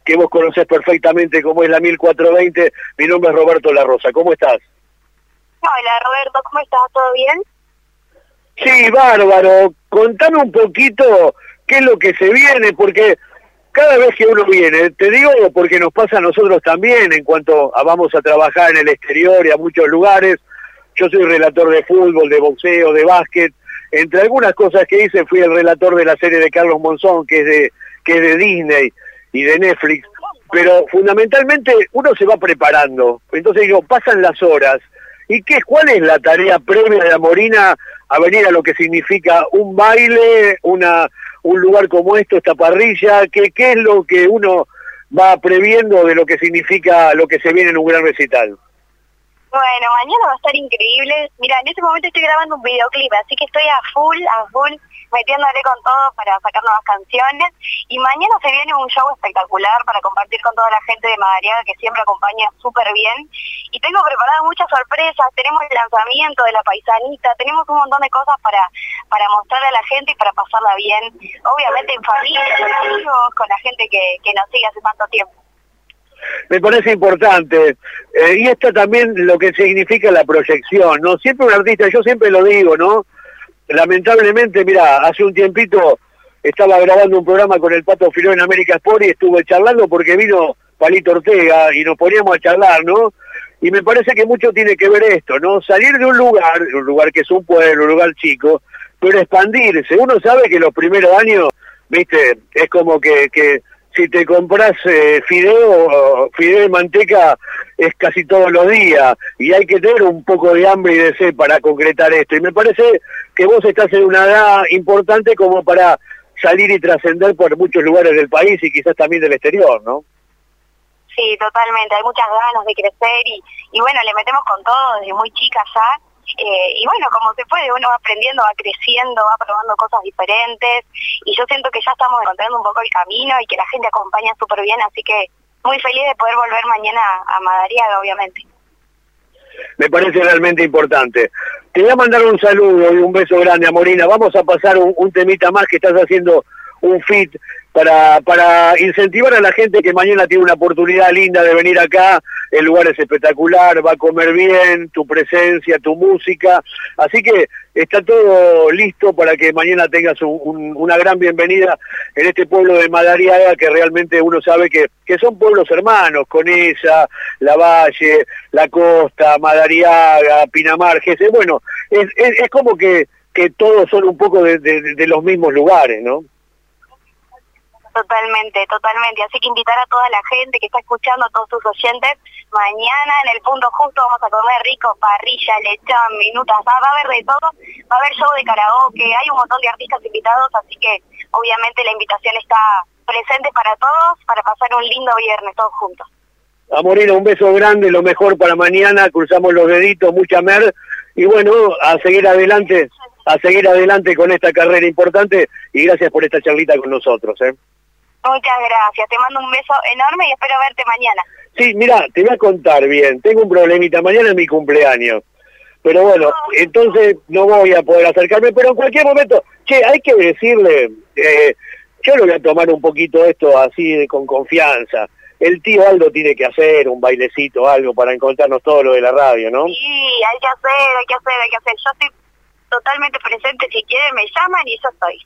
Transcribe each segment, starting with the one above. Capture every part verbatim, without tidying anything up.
que vos conocés perfectamente como es la mil cuatrocientos veinte. Mi nombre es Roberto La Rosa. ¿Cómo estás? Hola Roberto, ¿cómo estás? ¿Todo bien? Sí, bárbaro. Contame un poquito qué es lo que se viene, porque cada vez que uno viene, te digo porque nos pasa a nosotros también en cuanto a vamos a trabajar en el exterior y a muchos lugares. Yo soy relator de fútbol, de boxeo, de básquet. Entre algunas cosas que hice fui el relator de la serie de Carlos Monzón, que es de, que es de Disney y de Netflix. Pero fundamentalmente uno se va preparando. Entonces digo, pasan las horas. ¿Y qué, cuál es la tarea previa de Amorina a venir a lo que significa un baile, una un lugar como esto, esta parrilla? ¿Qué, qué es lo que uno va previendo de lo que significa lo que se viene en un gran recital? Bueno, mañana va a estar increíble. Mira, en este momento estoy grabando un videoclip, así que estoy a full, a full, metiéndole con todo para sacar nuevas canciones. Y mañana se viene un show espectacular para compartir con toda la gente de Madariaga, que siempre acompaña súper bien. Y tengo preparadas muchas sorpresas, tenemos el lanzamiento de La Paisanita, tenemos un montón de cosas para, para mostrarle a la gente y para pasarla bien. Obviamente en familia, con amigos, con la gente que, que nos sigue hace tanto tiempo. Me parece importante, eh, y esto también lo que significa la proyección, ¿no? Siempre un artista, yo siempre lo digo, ¿no? Lamentablemente, mira, hace un tiempito estaba grabando un programa con el Pato Filó en América Sport y estuve charlando porque vino Palito Ortega y nos poníamos a charlar, ¿no? Y me parece que mucho tiene que ver esto, ¿no? Salir de un lugar, un lugar que es un pueblo, un lugar chico, pero expandirse. Uno sabe que los primeros años, viste, es como que... que si te compras eh, fideo, fideo y manteca es casi todos los días, y hay que tener un poco de hambre y de sed para concretar esto, y me parece que vos estás en una edad importante como para salir y trascender por muchos lugares del país y quizás también del exterior, ¿no? Sí, totalmente, hay muchas ganas de crecer y, y bueno, le metemos con todo desde muy chicas ya. Eh, y bueno, como se puede, uno va aprendiendo, va creciendo, va probando cosas diferentes y yo siento que ya estamos encontrando un poco el camino y que la gente acompaña súper bien, así que muy feliz de poder volver mañana a Madariaga, obviamente. Me parece realmente importante. Te voy a mandar un saludo y un beso grande, Amorina. Vamos a pasar un, un temita más que estás haciendo un fit para para incentivar a la gente que mañana tiene una oportunidad linda de venir acá. El lugar es espectacular, va a comer bien, tu presencia, tu música, así que está todo listo para que mañana tengas un, un, una gran bienvenida en este pueblo de Madariaga, que realmente uno sabe que, que son pueblos hermanos, Conesa, La Valle, La Costa, Madariaga, Pinamar, Gesell. Bueno, es, es, es como que, que todos son un poco de, de, de los mismos lugares, ¿no? Totalmente, totalmente. Así que invitar a toda la gente que está escuchando, a todos tus oyentes, mañana en el Punto Justo vamos a comer rico, parrilla, lechón, minutas, va a haber de todo, va a haber show de karaoke, hay un montón de artistas invitados, así que obviamente la invitación está presente para todos, para pasar un lindo viernes todos juntos. Amorina, un beso grande, lo mejor para mañana, cruzamos los deditos, mucha mer, y bueno, a seguir adelante, a seguir adelante con esta carrera importante, y gracias por esta charlita con nosotros, ¿eh? Muchas gracias, te mando un beso enorme y espero verte mañana. Sí, mira, te voy a contar bien, tengo un problemita, mañana es mi cumpleaños, pero bueno, oh, entonces no voy a poder acercarme, pero en cualquier momento, che, hay que decirle, eh, yo lo voy a tomar un poquito esto así de, con confianza, el tío Aldo tiene que hacer un bailecito, algo para encontrarnos todo lo de la radio, ¿no? Sí, hay que hacer, hay que hacer, hay que hacer, yo estoy totalmente presente, si quieren me llaman y yo estoy.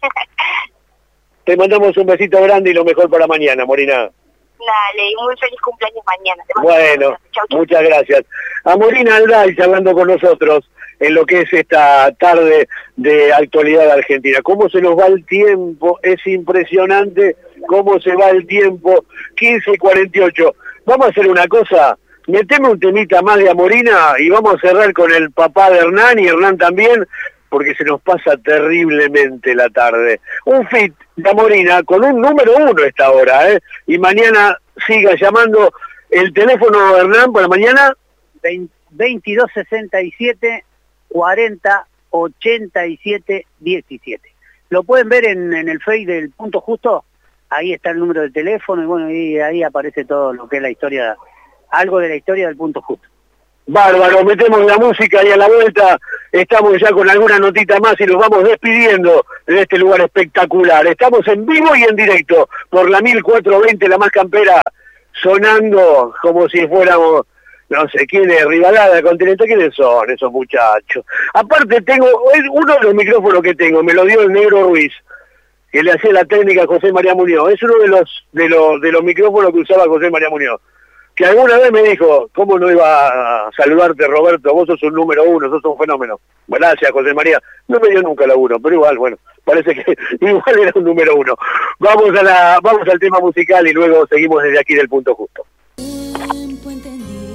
Te mandamos un besito grande y lo mejor para mañana, Morina. Dale, y muy feliz cumpleaños mañana. Bueno, chau, chau. Muchas gracias. A Morina Alday hablando con nosotros en lo que es esta tarde de actualidad argentina. Cómo se nos va el tiempo, es impresionante cómo se va el tiempo, quince y cuarenta y ocho. Vamos a hacer una cosa, meteme un temita más de Amorina y vamos a cerrar con el papá de Hernán y Hernán también, porque se nos pasa terriblemente la tarde. Un fit de Amorina con un número uno esta hora, ¿eh? Y mañana siga llamando. El teléfono de Hernán para mañana, veintidós sesenta y siete, cuarenta, ochenta y siete, diecisiete. Lo pueden ver en, en el Face del Punto Justo, ahí está el número de teléfono y bueno, y ahí aparece todo lo que es la historia, algo de la historia del Punto Justo. Bárbaro, metemos la música y a la vuelta estamos ya con alguna notita más y nos vamos despidiendo de este lugar espectacular. Estamos en vivo y en directo por la mil cuatrocientos veinte, la más campera, sonando como si fuéramos, no sé, ¿quién es? Rivalada, Continental, ¿quiénes son esos muchachos? Aparte tengo, uno de los micrófonos que tengo, me lo dio el Negro Ruiz, que le hacía la técnica a José María Muñoz. Es uno de los, de los, de los micrófonos que usaba José María Muñoz. Que alguna vez me dijo, ¿cómo no iba a saludarte, Roberto? Vos sos un número uno, sos un fenómeno. Gracias, José María. No me dio nunca laburo, pero igual, bueno, parece que igual era un número uno. Vamos a la, vamos al tema musical y luego seguimos desde aquí del Punto Justo.